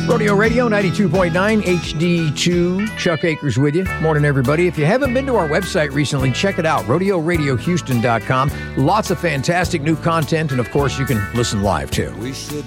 Rodeo Radio 92.9 HD2. Chuck Akers with you. Morning, everybody. If you haven't been to our website recently, check it out, RodeoRadioHouston.com. Lots of fantastic new content, and of course, you can listen live too.